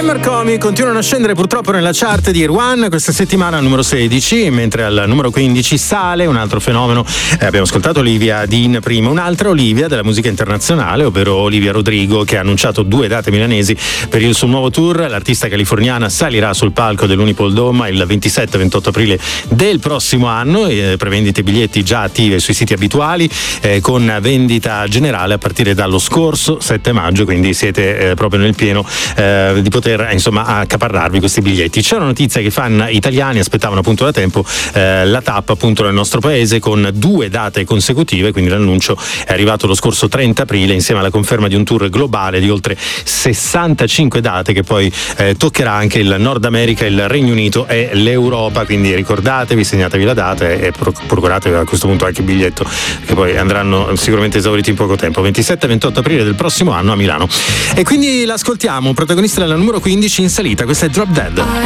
Summer Comic continuano a scendere purtroppo nella chart di Irwan, questa settimana al numero 16, mentre al numero 15 sale un altro fenomeno. Abbiamo ascoltato Olivia Dean prima, un'altra Olivia della musica internazionale, ovvero Olivia Rodrigo, che ha annunciato 2 date milanesi per il suo nuovo tour. L'artista californiana salirà sul palco dell'Unipol Dome il 27-28 aprile del prossimo anno, prevendite biglietti già attive sui siti abituali, con vendita generale a partire dallo scorso 7 maggio, quindi siete proprio nel pieno di poter insomma accaparrarvi questi biglietti. C'è una notizia che i fan italiani aspettavano appunto da tempo, la tappa appunto nel nostro paese con 2 date consecutive, quindi l'annuncio è arrivato lo scorso 30 aprile insieme alla conferma di un tour globale di oltre 65 date che poi toccherà anche il Nord America, il Regno Unito e l'Europa, quindi ricordatevi, segnatevi la data e procuratevi a questo punto anche il biglietto, che poi andranno sicuramente esauriti in poco tempo, 27-28 aprile del prossimo anno a Milano. E quindi l'ascoltiamo, protagonista della numero 15 in salita, questa è Drop Dead.